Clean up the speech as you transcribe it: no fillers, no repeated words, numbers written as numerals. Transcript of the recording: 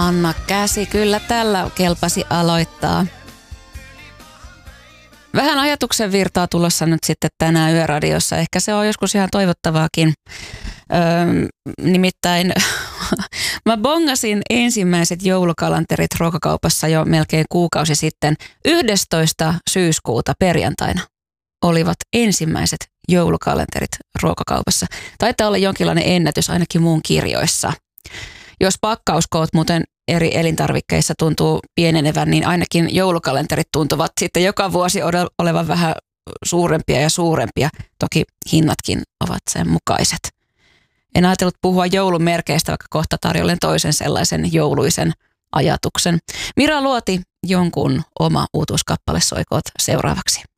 Anna käsi, kyllä tällä kelpasi aloittaa. Vähän ajatuksen virtaa tulossa nyt sitten tänään Yöradiossa. Ehkä se on joskus ihan toivottavaakin. Nimittäin mä bongasin ensimmäiset joulukalenterit ruokakaupassa jo melkein kuukausi sitten. 11. syyskuuta perjantaina olivat ensimmäiset joulukalenterit ruokakaupassa. Taitaa olla jonkinlainen ennätys ainakin muun kirjoissa. Jos pakkauskoot muuten eri elintarvikkeissa tuntuu pienenevän, niin ainakin joulukalenterit tuntuvat sitten joka vuosi olevan vähän suurempia ja suurempia. Toki hinnatkin ovat sen mukaiset. En ajatellut puhua joulumerkeistä, vaikka kohta tarjollen toisen sellaisen jouluisen ajatuksen. Mira Luoti, jonkun oma uutuuskappale soikoot seuraavaksi.